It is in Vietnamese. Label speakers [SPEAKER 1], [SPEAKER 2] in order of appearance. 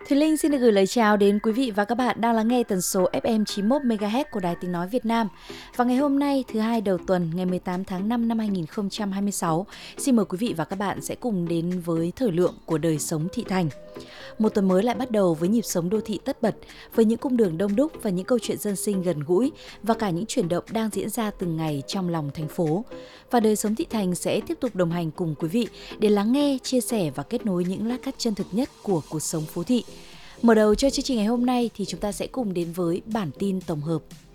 [SPEAKER 1] Thùy Linh xin được gửi lời chào đến quý vị và các bạn đang lắng nghe tần số FM 91 MHz của Đài Tiếng nói Việt Nam. Và ngày hôm nay, thứ hai đầu tuần, ngày 18 tháng 5 năm 2026, xin mời quý vị và các bạn sẽ cùng đến với thời lượng của đời sống thị thành. Một tuần mới lại bắt đầu với nhịp sống đô thị tất bật, với những cung đường đông đúc và những câu chuyện dân sinh gần gũi và cả những chuyển động đang diễn ra từng ngày trong lòng thành phố. Và đời sống thị thành sẽ tiếp tục đồng hành cùng quý vị để lắng nghe, chia sẻ và kết nối những lát cắt chân thực nhất của cuộc sống phố thị. Mở đầu cho chương trình ngày hôm nay thì chúng ta sẽ cùng đến với bản tin tổng hợp.